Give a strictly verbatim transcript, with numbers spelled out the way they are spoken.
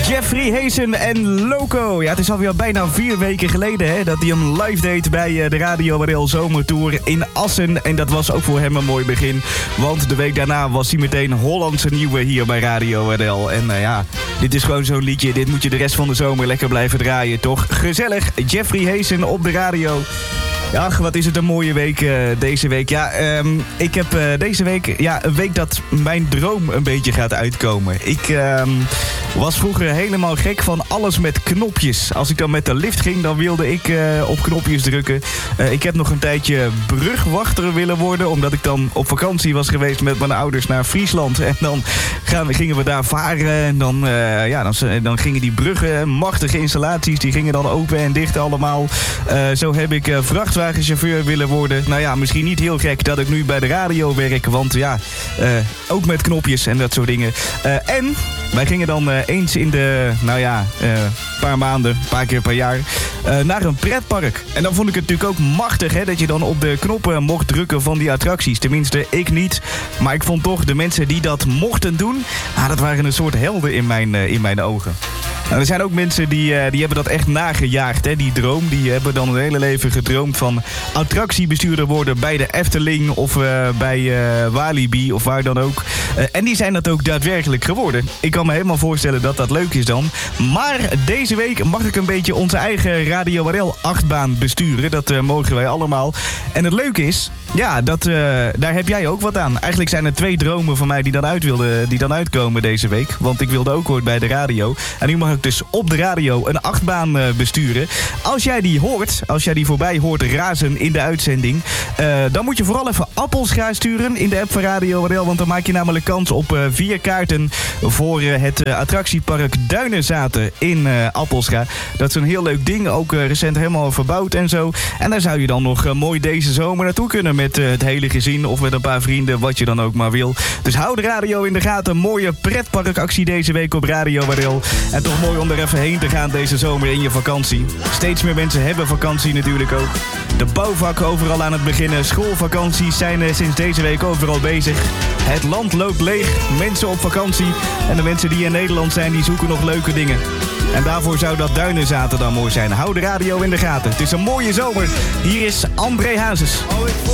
Jeffrey Hazen en Loco. Ja, het is alweer bijna vier weken geleden hè, dat hij hem live deed bij de Radio R L Zomertour in Assen. En dat was ook voor hem een mooi begin. Want de week daarna was hij meteen Hollandse nieuwe hier bij Radio R L. En uh, ja, dit is gewoon zo'n liedje. Dit moet je de rest van de zomer lekker blijven draaien, toch? Gezellig, Jeffrey Hazen op de radio. Ja, ach, wat is het een mooie week uh, deze week. Ja, um, ik heb uh, deze week ja, een week dat mijn droom een beetje gaat uitkomen. Ik um, was vroeger helemaal gek van alles met knopjes. Als ik dan met de lift ging, dan wilde ik uh, op knopjes drukken. Uh, ik heb nog een tijdje brugwachter willen worden, omdat ik dan op vakantie was geweest met mijn ouders naar Friesland. En dan gaan, gingen we daar varen en dan, uh, ja, dan, dan gingen die bruggen, machtige installaties, die gingen dan open en dicht allemaal. Uh, zo heb ik uh, vrachtwagenchauffeur willen worden. Nou ja, misschien niet heel gek dat ik nu bij de radio werk, want ja, uh, ook met knopjes en dat soort dingen. Uh, en wij gingen dan uh, eens in de, nou ja, een uh, paar maanden, een paar keer per jaar, uh, naar een pretpark. En dan vond ik het natuurlijk ook machtig, hè, dat je dan op de knoppen mocht drukken van die attracties. Tenminste, ik niet. Maar ik vond toch de mensen die dat mochten doen, ah, dat waren een soort helden in mijn, uh, in mijn ogen. Nou, er zijn ook mensen die, uh, die hebben dat echt nagejaagd, hè, die droom. Die hebben dan hun hele leven gedroomd van attractiebestuurder worden bij de Efteling of uh, bij uh, Walibi of waar dan ook. Uh, en die zijn dat ook daadwerkelijk geworden. Ik kan me helemaal voorstellen dat dat leuk is dan. Maar deze week mag ik een beetje onze eigen Radio R L achtbaan besturen. Dat uh, mogen wij allemaal. En het leuke is, ja, dat, uh, daar heb jij ook wat aan. Eigenlijk zijn er twee dromen van mij die dan, uit wilden, die dan uitkomen deze week. Want ik wilde ook ooit bij de radio. En nu mag ik dus op de radio een achtbaan uh, besturen. Als jij die hoort, als jij die voorbij hoort razen in de uitzending, uh, dan moet je vooral even appels gaan sturen in de app van Radio R L. Want dan maak je namelijk kans op uh, vier kaarten voor uh, het uh, attractiepark Duinenzaten in uh, Appelscha. Dat is een heel leuk ding, ook uh, recent helemaal verbouwd en zo. En daar zou je dan nog uh, mooi deze zomer naartoe kunnen met uh, het hele gezin of met een paar vrienden, wat je dan ook maar wil. Dus hou de radio in de gaten. Mooie pretparkactie deze week op Radio R L. En toch mooi om er even heen te gaan deze zomer in je vakantie. Steeds meer mensen hebben vakantie natuurlijk ook. De bouwvakken overal aan het beginnen. Schoolvakanties zijn uh, sinds deze week overal bezig. Het land loopt leeg. Mensen op vakantie. En de mensen die in Nederland zijn, die zoeken nog leuke dingen. En daarvoor zou dat Duinenzaten dan mooi zijn. Hou de radio in de gaten. Het is een mooie zomer. Hier is André Hazes.